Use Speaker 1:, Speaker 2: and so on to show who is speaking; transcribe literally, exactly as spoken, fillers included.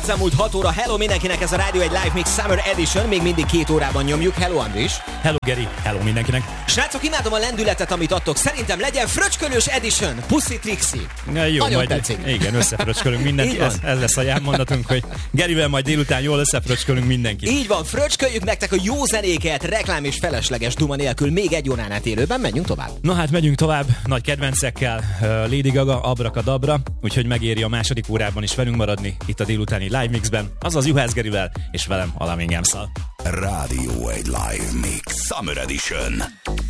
Speaker 1: elmúlt hat óra. Hello mindenkinek, ez a rádió egy Live Mix Summer Edition. Még mindig két órában nyomjuk. Hello Andris.
Speaker 2: Hello Geri. Hello mindenkinek.
Speaker 1: Srácok, imádom a lendületet, amit adtok. Szerintem legyen fröcskölős edition. Puszi Trixi.
Speaker 2: Na, jó,
Speaker 1: nagyon
Speaker 2: majd
Speaker 1: tetszik.
Speaker 2: Igen, összefröcskölünk mindenki. Ez, ez lesz a jelmondatunk, hogy Gerivel majd délután jól összefröcskölünk mindenkit.
Speaker 1: Így van, fröcsköljük nektek a jó zenéket, reklám és felesleges duma nélkül még egy órán át élőben. Menjünk tovább.
Speaker 2: Na hát megyünk tovább, nagy kedvencekkel, Lady Gaga, Abrakadabra, úgyhogy megéri a második órában is velünk maradni itt a délutáni Live Mixben, azaz Juhász Gerivel és velem Alaményámszal.
Speaker 3: Rádió egy Live Mix Summer Edition.